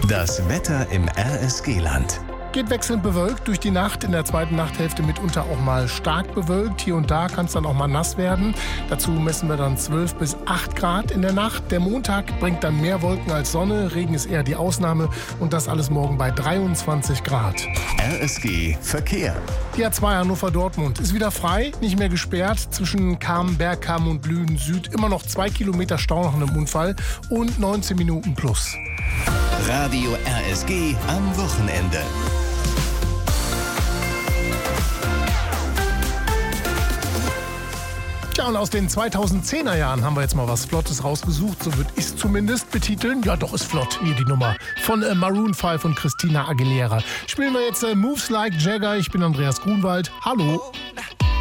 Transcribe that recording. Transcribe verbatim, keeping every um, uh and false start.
Das Wetter im R S G-Land. Geht wechselnd bewölkt durch die Nacht, in der zweiten Nachthälfte mitunter auch mal stark bewölkt. Hier und da kann es dann auch mal nass werden. Dazu messen wir dann zwölf bis acht Grad in der Nacht. Der Montag bringt dann mehr Wolken als Sonne. Regen ist eher die Ausnahme und das alles morgen bei dreiundzwanzig Grad. R S G Verkehr. Die A zwei Hannover-Dortmund ist wieder frei, nicht mehr gesperrt. Zwischen Kamen, Bergkamen und Lünen Süd immer noch zwei Kilometer Stau nach einem Unfall und neunzehn Minuten plus. Radio R S G am Wochenende. Ja, und aus den zweitausendzehner Jahren haben wir jetzt mal was Flottes rausgesucht. So würde ich es zumindest betiteln. Ja, doch, ist flott. Hier die Nummer von äh, Maroon fünf und Christina Aguilera. Spielen wir jetzt äh, Moves Like Jagger. Ich bin Andreas Grunwald. Hallo.